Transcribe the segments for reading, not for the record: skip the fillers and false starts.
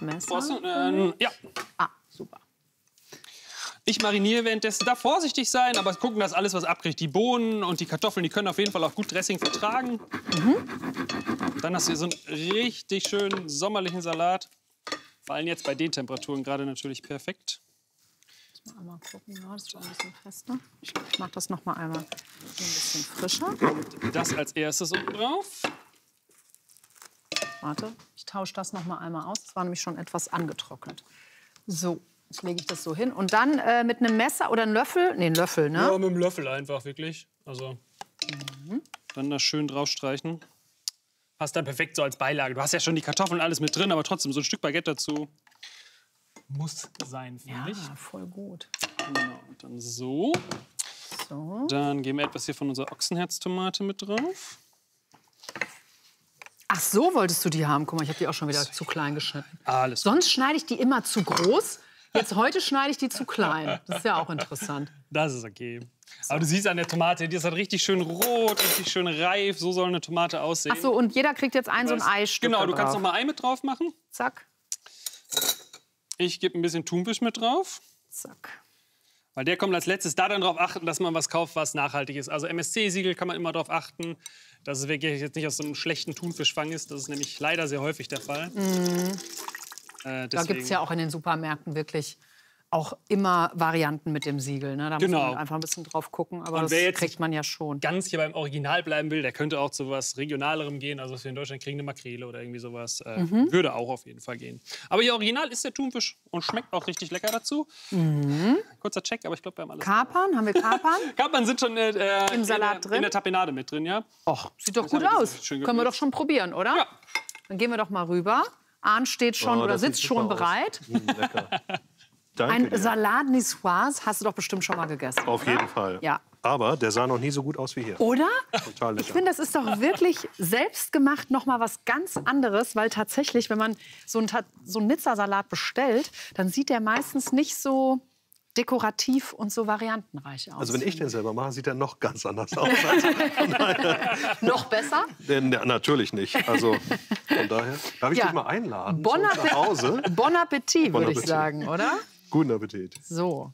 Messer? Ja. Ah, super. Ich mariniere währenddessen. Darf vorsichtig sein, aber gucken, dass alles was abkriegt. Die Bohnen und die Kartoffeln, die können auf jeden Fall auch gut Dressing vertragen. Dann hast du hier so einen richtig schönen sommerlichen Salat. Vor allem jetzt bei den Temperaturen gerade natürlich perfekt. Mal einmal gucken, ja, das ist schon ein bisschen fester. Ich mache das noch mal einmal so ein bisschen frischer. Das als erstes oben drauf. Warte, ich tausche das noch mal einmal aus. Das war nämlich schon etwas angetrocknet. So, jetzt lege ich das so hin. Und dann mit einem Messer oder einem Löffel, nee, ein Löffel, ne? Ja, mit dem Löffel einfach, wirklich. Also, dann das schön draufstreichen. Passt dann perfekt so als Beilage. Du hast ja schon die Kartoffeln und alles mit drin, aber trotzdem so ein Stück Baguette dazu. Muss sein, finde ich. Ja, voll gut. Genau, und dann so. So. Dann geben wir etwas hier von unserer Ochsenherztomate mit drauf. Ach so, wolltest du die haben? Guck mal, ich habe die auch schon wieder zu klein geschnitten. Alles gut. Sonst schneide ich die immer zu groß. Jetzt heute schneide ich die zu klein. Das ist ja auch interessant. Das ist okay. Aber du siehst an der Tomate, die ist halt richtig schön rot, richtig schön reif. So soll eine Tomate aussehen. Ach so, und jeder kriegt jetzt so ein Eistück. Genau, du da kannst drauf. noch mal Ei mit drauf machen. Zack, Ich gebe ein bisschen Thunfisch mit drauf. zack. Weil der kommt als letztes. Da dann darauf achten, dass man was kauft, was nachhaltig ist. Also MSC-Siegel kann man immer darauf achten, dass es wirklich jetzt nicht aus so einem schlechten Thunfischfang ist. Das ist nämlich leider sehr häufig der Fall. Da gibt es ja auch in den Supermärkten wirklich auch immer Varianten mit dem Siegel. Ne? Da muss man einfach ein bisschen drauf gucken, aber Und das wer jetzt kriegt man ja schon. ganz hier beim Original bleiben will, der könnte auch zu was Regionalerem gehen. Also was wir in Deutschland kriegen, eine Makrele oder irgendwie sowas. Würde auch auf jeden Fall gehen. Aber hier original ist der Thunfisch und schmeckt auch richtig lecker dazu. Kurzer Check, aber ich glaube, wir haben alles. Kapern, haben wir Kapern? Kapern sind schon Im Salat drin? In der Tapenade mit drin, ja. Och, sieht doch Das gut habe ich aus. jetzt schön Können wir gewürzt. doch schon probieren, oder? Ja. Dann gehen wir doch mal rüber. Arndt steht schon oder das sieht sitzt schon super aus. bereit. Lecker. Danke Ein dir. Salat Niçoise hast du doch bestimmt schon mal gegessen. Auf oder? jeden Fall. Ja. Aber der sah noch nie so gut aus wie hier. Oder? Total lecker. Ich finde, das ist doch wirklich selbstgemacht noch mal was ganz anderes, weil tatsächlich, wenn man so einen Nizza-Salat bestellt, dann sieht der meistens nicht so dekorativ und so variantenreich aus. Also wenn ich den selber mache, sieht er noch ganz anders aus. Noch besser? Denn, ja, natürlich nicht. Also von daher. Darf ich Ja. dich mal einladen Bon zu uns nach Hause? Bon Appetit, Bon würde ich Appetit. sagen, oder? Guten Appetit. So.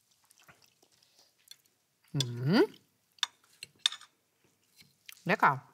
Lecker.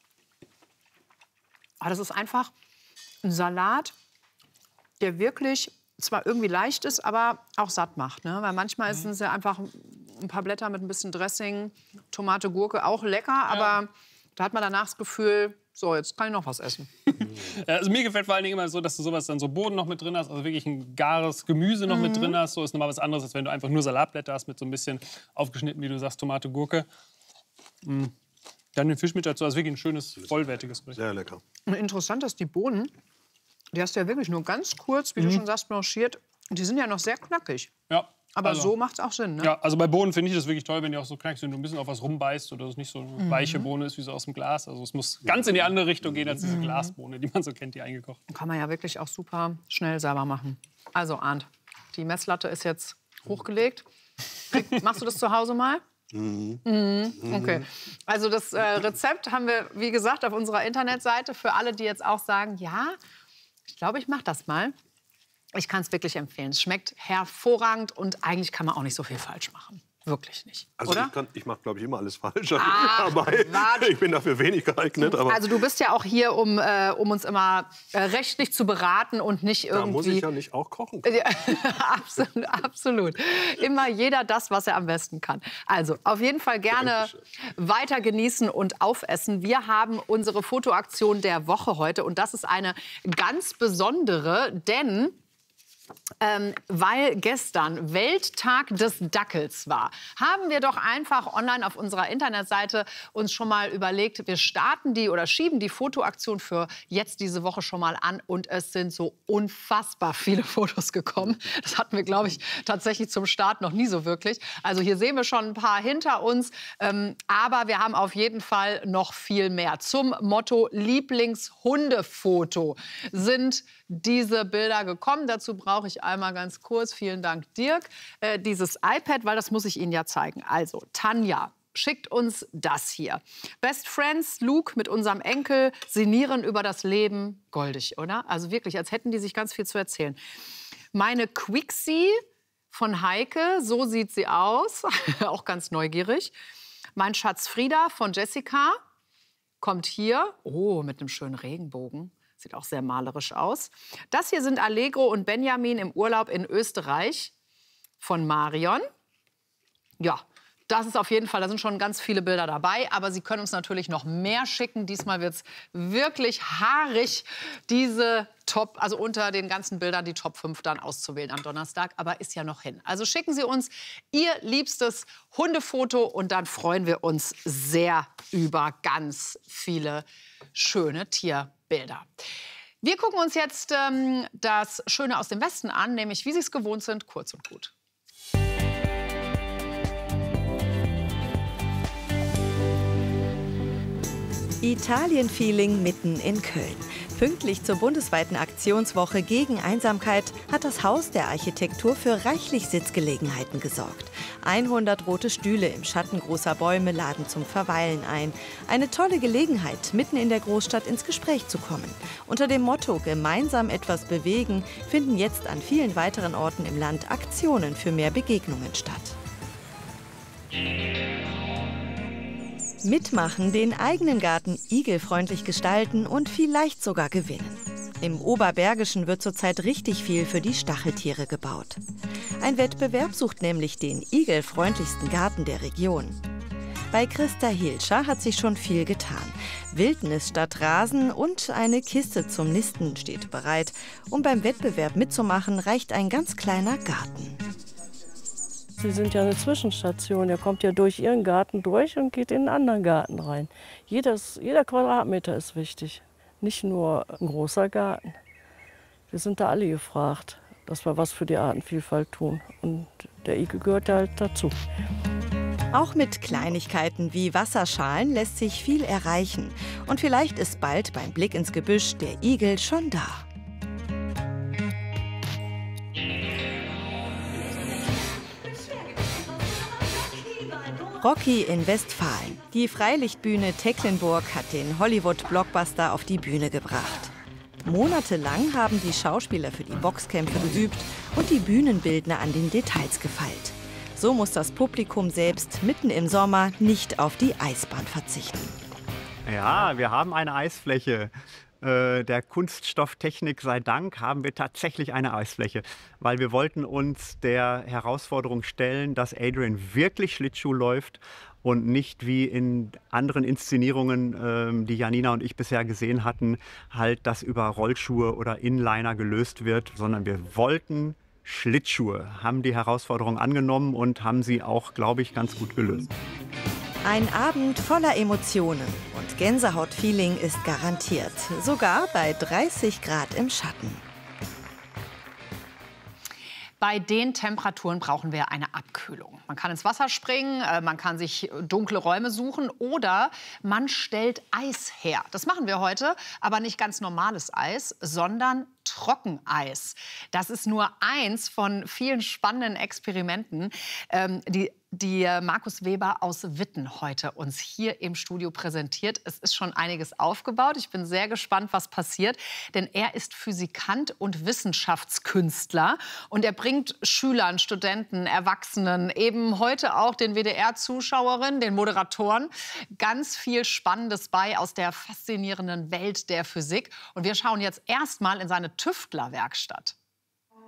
Aber das ist einfach ein Salat, der wirklich zwar irgendwie leicht ist, aber auch satt macht. Ne? Weil manchmal ist es ja einfach ein paar Blätter mit ein bisschen Dressing, Tomate, Gurke, auch lecker. Aber da hat man danach das Gefühl, so, jetzt kann ich noch was essen. Also mir gefällt vor allen Dingen immer so, dass du sowas dann so Boden noch mit drin hast, also wirklich ein gares Gemüse noch mit drin hast. So ist nochmal was anderes, als wenn du einfach nur Salatblätter hast mit so ein bisschen aufgeschnitten, wie du sagst, Tomate, Gurke. Dann den Fisch mit dazu, also wirklich ein schönes, vollwertiges Gericht. Sehr lecker. Und interessant, dass die Bohnen, die hast du ja wirklich nur ganz kurz, wie du schon sagst, blanchiert. Und die sind ja noch sehr knackig. Ja, Aber also, so macht es auch Sinn, ne? Ja, also bei Bohnen finde ich das wirklich toll, wenn die auch so knackig sind, du ein bisschen auf was rumbeißt oder es nicht so eine weiche Bohne ist wie so aus dem Glas. Also es muss ganz in die andere Richtung gehen als diese Glasbohne, die man so kennt, die eingekocht. Kann man ja wirklich auch super schnell selber machen. Also Arndt, die Messlatte ist jetzt hochgelegt. Machst du das zu Hause mal? Okay. Also das Rezept haben wir, wie gesagt, auf unserer Internetseite für alle, die jetzt auch sagen, ja, ich glaube, ich mache das mal. Ich kann es wirklich empfehlen. Es schmeckt hervorragend und eigentlich kann man auch nicht so viel falsch machen. Wirklich nicht, Also oder? ich mache, glaube ich, immer alles falsch. Ach, Dabei. Quatsch. Ich bin dafür wenig geeignet. Aber Also du bist ja auch hier, um uns immer rechtlich zu beraten und nicht irgendwie... da muss ich ja nicht auch kochen können. Ja, absolut, absolut. Immer jeder das, was er am besten kann. Also auf jeden Fall gerne weiter genießen und aufessen. Wir haben unsere Fotoaktion der Woche heute und das ist eine ganz besondere, denn weil gestern Welttag des Dackels war, haben wir doch einfach online auf unserer Internetseite uns schon mal überlegt, wir starten die oder schieben die Fotoaktion für jetzt diese Woche schon mal an und es sind so unfassbar viele Fotos gekommen. Das hatten wir, glaube ich, tatsächlich zum Start noch nie so wirklich. Also hier sehen wir schon ein paar hinter uns, aber wir haben auf jeden Fall noch viel mehr. Zum Motto Lieblingshundefoto sind diese Bilder gekommen. Dazu brauche ich einmal ganz kurz, vielen Dank Dirk, dieses iPad, weil das muss ich Ihnen ja zeigen. Also Tanja schickt uns das hier. Best Friends, Luke mit unserem Enkel, sinnieren über das Leben. Goldig, oder? Also wirklich, als hätten die sich ganz viel zu erzählen. Meine Quixie von Heike, so sieht sie aus. Auch ganz neugierig. Mein Schatz Frieda von Jessica kommt hier. Oh, mit einem schönen Regenbogen. Sieht auch sehr malerisch aus. Das hier sind Allegro und Benjamin im Urlaub in Österreich von Marion. Ja, das ist auf jeden Fall, da sind schon ganz viele Bilder dabei. Aber Sie können uns natürlich noch mehr schicken. Diesmal wird es wirklich haarig, diese Top, also unter den ganzen Bildern die Top 5 dann auszuwählen am Donnerstag. Aber ist ja noch hin. Also schicken Sie uns Ihr liebstes Hundefoto und dann freuen wir uns sehr über ganz viele schöne Tierbilder. Wir gucken uns jetzt das Schöne aus dem Westen an, nämlich wie Sie es gewohnt sind, kurz und gut. Italien-Feeling mitten in Köln. Pünktlich zur bundesweiten Aktionswoche gegen Einsamkeit hat das Haus der Architektur für reichlich Sitzgelegenheiten gesorgt. 100 rote Stühle im Schatten großer Bäume laden zum Verweilen ein. Eine tolle Gelegenheit, mitten in der Großstadt ins Gespräch zu kommen. Unter dem Motto „Gemeinsam etwas bewegen" finden jetzt an vielen weiteren Orten im Land Aktionen für mehr Begegnungen statt. Mitmachen, den eigenen Garten igelfreundlich gestalten und vielleicht sogar gewinnen. Im Oberbergischen wird zurzeit richtig viel für die Stacheltiere gebaut. Ein Wettbewerb sucht nämlich den igelfreundlichsten Garten der Region. Bei Christa Hilscher hat sich schon viel getan. Wildnis statt Rasen und eine Kiste zum Nisten steht bereit. Um beim Wettbewerb mitzumachen, reicht ein ganz kleiner Garten. Sie sind ja eine Zwischenstation. Er kommt ja durch Ihren Garten durch und geht in einen anderen Garten rein. Jeder Quadratmeter ist wichtig, nicht nur ein großer Garten. Wir sind da alle gefragt, dass wir was für die Artenvielfalt tun. Und der Igel gehört halt dazu. Auch mit Kleinigkeiten wie Wasserschalen lässt sich viel erreichen. Und vielleicht ist bald beim Blick ins Gebüsch der Igel schon da. Rocky in Westfalen. Die Freilichtbühne Tecklenburg hat den Hollywood-Blockbuster auf die Bühne gebracht. Monatelang haben die Schauspieler für die Boxkämpfe geübt und die Bühnenbildner an den Details gefeilt. So muss das Publikum selbst mitten im Sommer nicht auf die Eisbahn verzichten. Ja, wir haben eine Eisfläche. Der Kunststofftechnik sei Dank haben wir tatsächlich eine Eisfläche, weil wir wollten uns der Herausforderung stellen, dass Adrian wirklich Schlittschuh läuft und nicht wie in anderen Inszenierungen, die Janina und ich bisher gesehen hatten, halt das über Rollschuhe oder Inliner gelöst wird, sondern wir wollten Schlittschuhe, haben die Herausforderung angenommen und haben sie auch, glaube ich, ganz gut gelöst. Ein Abend voller Emotionen und Gänsehaut-Feeling ist garantiert, sogar bei 30 Grad im Schatten. Bei den Temperaturen brauchen wir eine Abkühlung. Man kann ins Wasser springen, man kann sich dunkle Räume suchen oder man stellt Eis her. Das machen wir heute, aber nicht ganz normales Eis, sondern Trockeneis. Das ist nur eins von vielen spannenden Experimenten, die Markus Weber aus Witten heute uns hier im Studio präsentiert. Es ist schon einiges aufgebaut. Ich bin sehr gespannt, was passiert. Denn er ist Physikant und Wissenschaftskünstler. Und er bringt Schülern, Studenten, Erwachsenen, eben heute auch den WDR-Zuschauerinnen, den Moderatoren, ganz viel Spannendes bei aus der faszinierenden Welt der Physik. Und wir schauen jetzt erstmal in seine Tüftlerwerkstatt.